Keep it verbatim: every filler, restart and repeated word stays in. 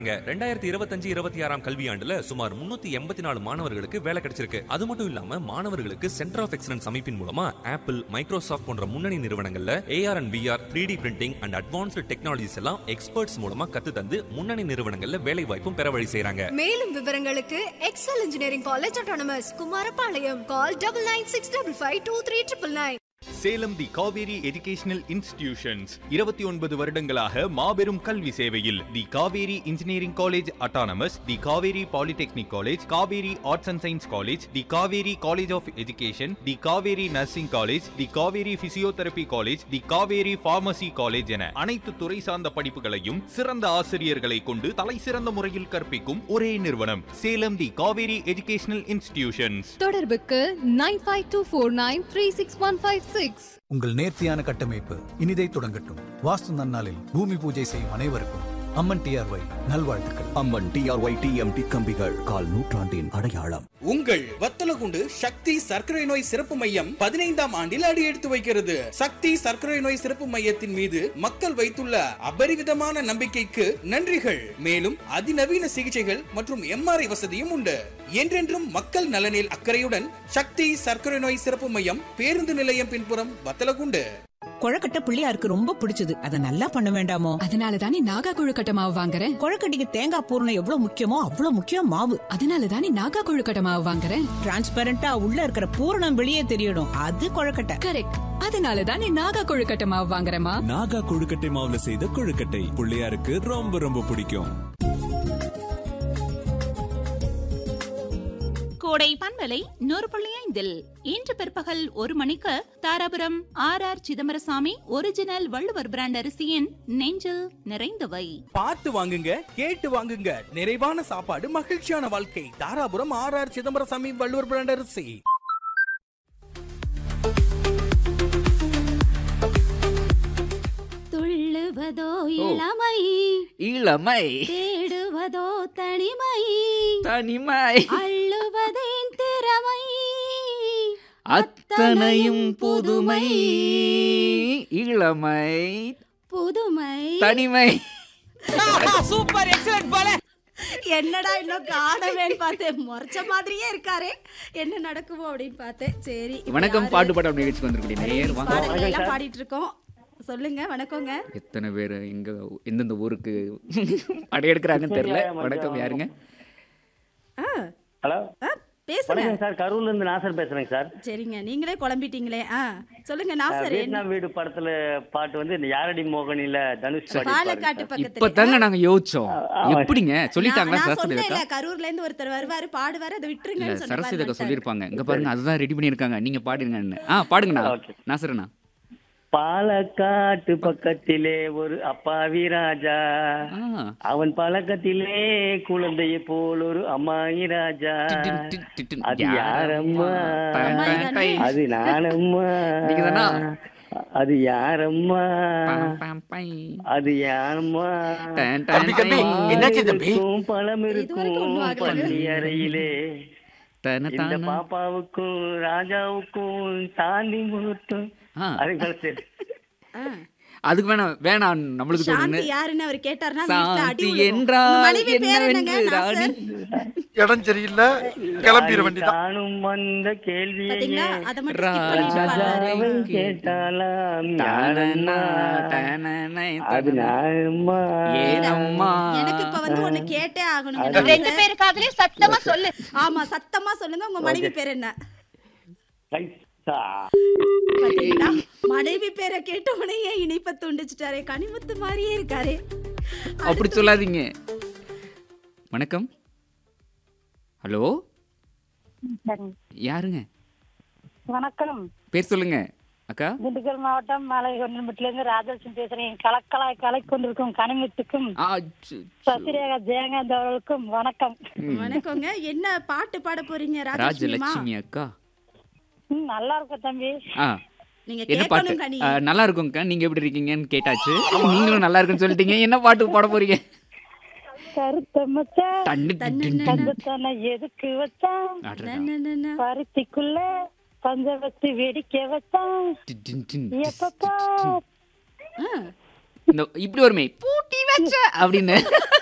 ரெண்டாயிரத்தி இருபத்தஞ்சு இருபத்தி ஆறாம் கல்வியாண்டுல சுமார் முன்னூத்தி எண்பத்தி நாலு மாணவர்களுக்கு வேலை கிடைச்சிருக்கு. அது மட்டும் இல்லாம மாணவர்களுக்கு சென்டர் ஆஃப் எக்ஸலன்ஸ் அமைப்பின் மூலமா ஆப்பிள், மைக்ரோசாஃப்ட் போன்ற முன்னணி நிறுவனங்கள்ல AR and VR, three D printing and advanced technologies எல்லாம் எக்ஸ்பர்ட்ஸ் மூலமா கத்து தந்து முன்னணி நிறுவனங்கள்ல வேலை வாய்ப்பும் பெற வழி செய்றாங்க. மேலும் விவரங்களுக்கு XL engineering college autonomous Kumarapalayam. Call double nine six double five two three triple nine. Salem தி காவேரி எஜுகேஷனல் இன்ஸ்டிடியூஷன்ஸ் இருபத்தி ஒன்பது வருடங்களாக மாபெரும் கல்வி சேவையில் தி Kaveri engineering college autonomous, the Kaveri polytechnic college, Kaveri arts and science college, the Kaveri college of education, the Kaveri nursing college, the Kaveri physiotherapy college, the Kaveri pharmacy college என அனைத்து துறை சார்ந்த படிப்புகளையும் சிறந்த ஆசிரியர்களை கொண்டு தலை சிறந்த முறையில் கற்பிக்கும் ஒரே நிறுவனம் சேலம் தி காவேரி எஜுகேஷனல் இன்ஸ்டிடியூஷன்ஸ். தொடர்புக்கு nine five two four nine three six one five six. உங்கள் நேர்த்தியான கட்டமைப்பு இனிதை தொடங்கட்டும். வாஸ்து நன்னாளில் பூமி பூஜை செய்யும் அனைவருக்கும் அம்மன் டிஆர்ஒய் நல்வாழ்த்துக்கள். அம்மன் டிஆர்ஒய் டிஎம்டி கம்பிகள் கால் நூற்றாண்டின் அடையாளம். உங்கள் வத்தலகுண்டு சக்தி சர்க்கரை நோய் சிறப்பு மையம் பதினைந்தாம் ஆண்டில் அடி எடுத்து வைக்கிறது. சக்தி சர்க்கரை நோய் சிறப்பு மையத்தின் மீது மக்கள் வைத்துள்ள அபரிவிதமான நம்பிக்கைக்கு நன்றிகள். மேலும் அதிநவீன சிகிச்சைகள் மற்றும் எம்ஆர்ஐ வசதியும் உண்டு. என்றென்றும் மக்கள் நலனில் அக்கறையுடன் சக்தி சர்க்கரை நோய் சிறப்பு மையம், பேருந்து நிலையம் பின்புறம், வத்தலகுண்டு. கொழக்கட்டை பிள்ளையாருக்கு ரொம்ப பிடிச்சது. அத நல்லா பண்ண வேண்டாமோ? அதனால தானே நாகா கொழுக்கட்டை மாவு வாங்குறேன். கொழக்கட்டைக்கு தேங்காய் பூரணம் எவ்வளவு முக்கியமோ அவ்வளவு முக்கியம் மாவு. அதனால தானே நாகா கொழுக்கட்டை மாவு வாங்குறேன். டிரான்ஸ்பரண்டா உள்ள இருக்கிற பூரணம் வெளியே தெரியணும். அது கொழக்கட்டை. கரெக்ட். அதனால தானே நாகா கொழுக்கட்டை மாவு வாங்குறேமா. நாகா கொழுக்கட்டை மாவுல செய்த கொழுக்கட்டை பிள்ளையாருக்கு ரொம்ப ரொம்ப பிடிக்கும். கோடை பண்பலை நூறு புள்ளி ஐந்தில் இன்று பிற்பகல் ஒரு மணிக்கு Dharapuram R R Chidambarasamy original Valluvar brand அரிசியின் நெஞ்சில் நிறைந்தவை. பார்த்து வாங்குங்க, கேட்டு வாங்குங்க. நிறைவான சாப்பாடு, மகிழ்ச்சியான வாழ்க்கை. Dharapuram R R Chidambarasamy Valluvar brand அரிசி. துள்ளுவதோ இளமை, இளமை தேடுவதோ தனிமை, தனிமை அள்ளுவதேன் திறமை, அத்தனையும் புதுமை. இளமை, புதுமை, தனிமை. சூப்பர், எக்ஸலென்ட் போல. என்னடா இன்னும் காணவேன்னு பார்த்தேன். முறைச்ச மாதிரியே இருக்காரு. என்ன நடக்குமோ அப்படின்னு பார்த்தேன். சரி, வணக்கம். பாட்டு பாட நிகழ்ச்சிக்கு வந்திருக்கீங்க. நேர் வாங்க. பாடிட்டு இருக்கோம். சொல்லுங்க. வணக்கங்க. எத்தனை பேர் எங்க எந்தெந்த ஊருக்கு படையெடுக்கிறாங்கன்னு தெரியல. வணக்கம். யாருங்க? ஹலோ, பேசுங்க சார். கரூர்ல இருந்து நாசர் பேசுறேங்க சார். சரிங்க, நீங்களே குழம்பிட்டீங்களே. ஆ சொல்லுங்க நாசர். வியட்நாம் வீடு படத்துல பாட்டு வந்து இந்த யாரடி மோகனில தனுஷ் பாலக்காட்டு பக்கத்துல. இப்பதாங்க நாங்க யோசிச்சோம். எப்படிங்க சொல்லிட்டாங்களா? சரஸ்வதி கரூர்ல இருந்து ஒருத்தர் வருவாரு, பாடுவாரு, அதை விட்டுருங்க. சரஸ்வதி சொல்லிருப்பாங்க. இங்க பாருங்க, அதுதான் ரெடி பண்ணிருக்காங்க. நீங்க பாடுங்க. ஆ பாடுங்கண்ணா. நாசரண்ணா. பாலக்காட்டு பக்கத்திலே ஒரு அப்பாவி ராஜா, அவன் பழக்கத்திலே குழந்தைய போல் ஒரு அம்மாயி ராஜா. அது யாரம்மா? அது நானம்மா. அது யாரம்மா? அது யாரம்மா? பழம் இருக்கும் பள்ளி அறையிலே, இந்த பாப்பாவுக்கும் ராஜாவுக்கும் சாந்தி முகூர்த்தம். அதுக்கு வேணாம் வேணாம் நம்மளுக்கு சாந்தி யாருன்னு அவர் கேட்டார்னா சாந்தி என்றால் என்னவென்று ராணி இடம் சரியில்லை, கிளம்பிட வேண்டியதான். நானும் வந்த கேள்வியை கேட்டாலாம் அது நானம்மா. எனக்கு இப்ப வந்து ஒண்ணு கேட்டே ஆகணும். ரெண்டு பேரு காதுலயும் சத்தமா சொல்லு. ஆமா, சத்தமா சொல்லுங்க. உங்க மனைவி பேர் என்ன? மனைவி பேரை கேட்ட உடனே இனிப்ப துண்டிச்சிட்டாரே. கனிமுத்து மாதிரியே இருக்காரு. அப்படி சொல்லாதீங்க. வணக்கம். ஹலோ, யாருங்க? வணக்கம். பேர் சொல்லுங்க அக்கா. திண்டுக்கல் மாவட்டம் மலைகொண்டம்பட்டில இருந்து ராஜலட்சுமி பேசுறேன். கலக்கலாய் கலை கொண்டிருக்கும் கனிமுத்துக்கும் சசிரேகா ஜெயகாந்த் அவர்களுக்கும் வணக்கம். வணக்கங்க. என்ன பாட்டு பாட போறீங்க ராஜலட்சுமி அக்கா? நல்லா இருக்கும் தம்பி. என்ன பாட்டு? நல்லா இருக்கும்க்கா. நீங்க எப்படி இருக்கீங்கன்னு கேட்டாச்சு. நீங்களும் நல்லா இருக்குன்னு சொல்லிட்டீங்க. என்ன பாட்டு பாட போறீங்க? கருத்த மச்சான் தன்னை எதுக்கு வச்சான், பருத்திக்குள்ள பஞ்ச வச்சு வெடிக்க வச்சான், இப்படி வருமே பூட்டி வச்ச அப்படின்னு